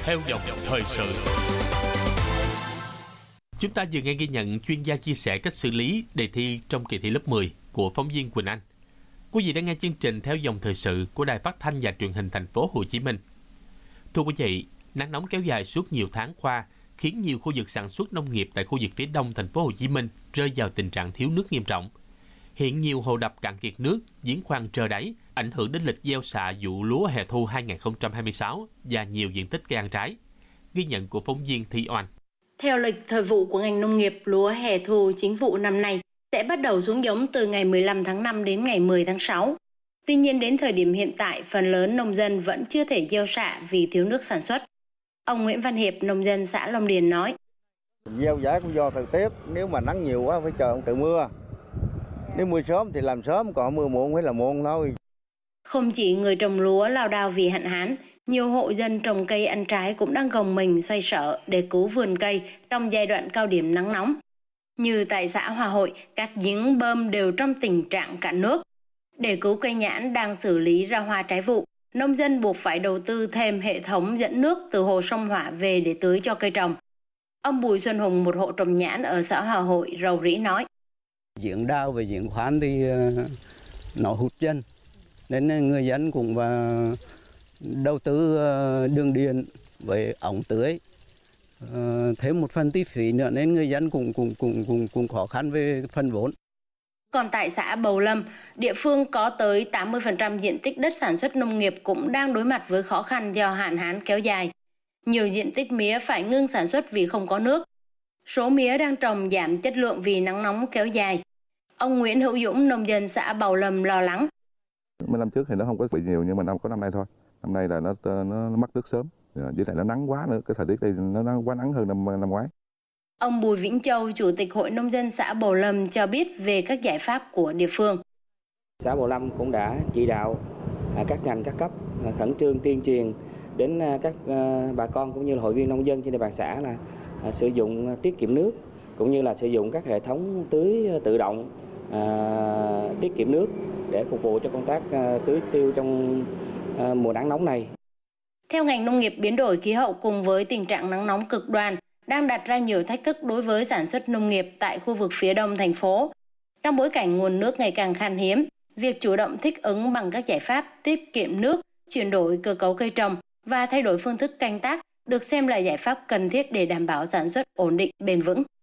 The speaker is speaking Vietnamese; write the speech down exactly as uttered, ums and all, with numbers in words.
theo dòng thời sự. Chúng ta vừa nghe ghi nhận chuyên gia chia sẻ cách xử lý đề thi trong kỳ thi lớp mười của phóng viên Quỳnh Anh. Quý vị đang nghe chương trình theo dòng thời sự của Đài Phát thanh và Truyền hình Thành phố Hồ Chí Minh. Thưa quý vị, nắng nóng kéo dài suốt nhiều tháng qua khiến nhiều khu vực sản xuất nông nghiệp tại khu vực phía đông Thành phố Hồ Chí Minh rơi vào tình trạng thiếu nước nghiêm trọng. Hiện nhiều hồ đập cạn kiệt nước, giếng khoan trơ đáy, ảnh hưởng đến lịch gieo xạ vụ lúa hè thu hai không hai sáu và nhiều diện tích cây ăn trái. Ghi nhận của phóng viên Thi Oanh. Theo lịch thời vụ của ngành nông nghiệp, lúa hè thu chính vụ năm nay sẽ bắt đầu xuống giống từ ngày mười lăm tháng năm đến ngày mười tháng sáu. Tuy nhiên đến thời điểm hiện tại, phần lớn nông dân vẫn chưa thể gieo xạ vì thiếu nước sản xuất. Ông Nguyễn Văn Hiệp, nông dân xã Long Điền nói: Gieo giá cũng do thời tiết, nếu mà nắng nhiều quá phải chờ ông tự mưa. Nếu mưa sớm thì làm sớm, còn mưa muộn phải là muộn thôi. Không chỉ người trồng lúa lao đao vì hạn hán, nhiều hộ dân trồng cây ăn trái cũng đang gồng mình xoay sở để cứu vườn cây trong giai đoạn cao điểm nắng nóng. Như tại xã Hòa Hội, các giếng bơm đều trong tình trạng cạn nước. Để cứu cây nhãn đang xử lý ra hoa trái vụ, nông dân buộc phải đầu tư thêm hệ thống dẫn nước từ hồ sông Hỏa về để tưới cho cây trồng. Ông Bùi Xuân Hùng, một hộ trồng nhãn ở xã Hòa Hội, rầu rĩ nói: Giếng đào và giếng khoan thì nó hụt chân, nên người dân cũng và đầu tư đường điện với ống tưới, thêm một phần chi phí nữa nên người dân cũng cũng cũng cũng cũng khó khăn về phần vốn. Còn tại xã Bầu Lâm, địa phương có tới tám mươi phần trăm diện tích đất sản xuất nông nghiệp cũng đang đối mặt với khó khăn do hạn hán kéo dài. Nhiều diện tích mía phải ngưng sản xuất vì không có nước. Số mía đang trồng giảm chất lượng vì nắng nóng kéo dài. Ông Nguyễn Hữu Dũng, nông dân xã Bầu Lâm lo lắng. Mấy năm trước thì nó không có bị nhiều, nhưng mà năm có năm nay thôi. Năm nay là nó nó, nó mất nước sớm, với lại nó nắng quá nữa. Cái thời tiết đây nó, nó quá nắng hơn năm năm ngoái. Ông Bùi Vĩnh Châu, Chủ tịch Hội Nông dân xã Bầu Lâm cho biết về các giải pháp của địa phương. Xã Bầu Lâm cũng đã chỉ đạo các ngành các cấp khẩn trương tuyên truyền đến các bà con cũng như là hội viên nông dân trên địa bàn xã là sử dụng tiết kiệm nước, cũng như là sử dụng các hệ thống tưới tự động à, tiết kiệm nước để phục vụ cho công tác à, tưới tiêu trong à, mùa nắng nóng này. Theo ngành nông nghiệp, biến đổi khí hậu cùng với tình trạng nắng nóng cực đoan đang đặt ra nhiều thách thức đối với sản xuất nông nghiệp tại khu vực phía đông thành phố. Trong bối cảnh nguồn nước ngày càng khan hiếm, việc chủ động thích ứng bằng các giải pháp tiết kiệm nước, chuyển đổi cơ cấu cây trồng và thay đổi phương thức canh tác được xem là giải pháp cần thiết để đảm bảo sản xuất ổn định, bền vững.